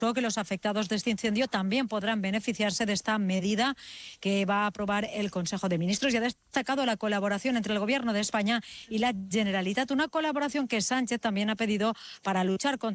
que los afectados de este incendio también podrán beneficiarse de esta medida que va a aprobar el Consejo de Ministros, y ha destacado la colaboración entre el Gobierno de España y la Generalitat, una colaboración que Sánchez también ha pedido para luchar contra